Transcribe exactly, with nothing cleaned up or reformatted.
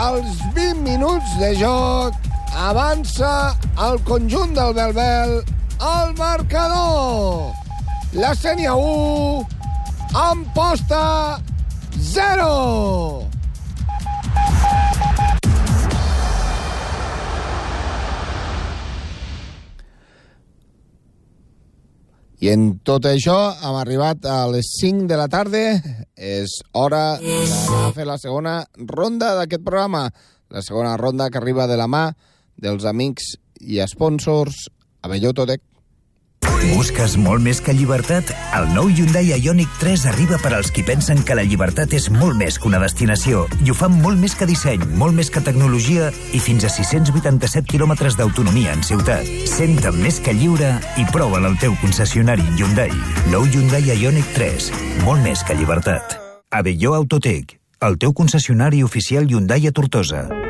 als vint minuts de joc avança el conjunt del Bel-Bel al marcador. La Sénia u, Amposta zero. I en tot això hem arribat a les cinc de la tarda. És hora de fer la segona ronda d'aquest programa. La segona ronda que arriba de la mà dels amics i sponsors Abelló Totec. Busques molt més que llibertat? El nou Hyundai Ioniq tres arriba per als qui pensen que la llibertat és molt més que una destinació i ho fan molt més que disseny, molt més que tecnologia i fins a sis-cents vuitanta-set quilòmetres d'autonomia en ciutat. Senta't més que lliure i prova'l al teu concessionari Hyundai. Nou Hyundai Ioniq tres, molt més que llibertat. Abelló Autotec, el teu concessionari oficial Hyundai a Tortosa.